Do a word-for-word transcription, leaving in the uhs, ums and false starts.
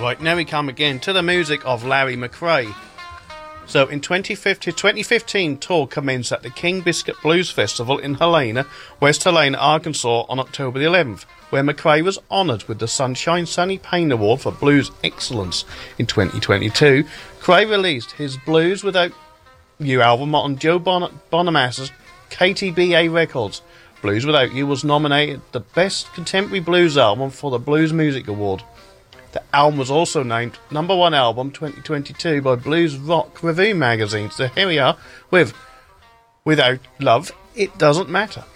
Right, now we come again to the music of Larry McRae. So in twenty fifteen tour commenced at the King Biscuit Blues Festival in Helena, West Helena, Arkansas on October the eleventh, where McRae was honoured with the Sunshine Sonny Payne Award for Blues Excellence. In twenty twenty-two, McRae released his Blues Without You album on Joe Bon- Bonamassa K T B A Records. Blues Without You was nominated the Best Contemporary Blues Album for the Blues Music Award. The album was also named Number One Album twenty twenty-two by Blues Rock Review magazine. So here we are with Without Love, It Doesn't Matter.